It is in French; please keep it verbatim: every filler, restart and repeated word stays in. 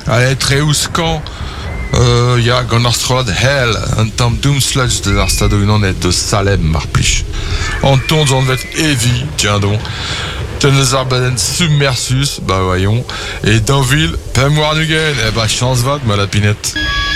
Allez, très ouscan. Il euh, y a Gonarstrod Hell, un temps Doomsludge de l'Arstado est de Salem, Marplich. En ton on va être heavy, tiens donc. Tenez Arbaden Submersus, bah voyons. Et Danville, Pemoir Nugen, eh bah chance vague, ma lapinette.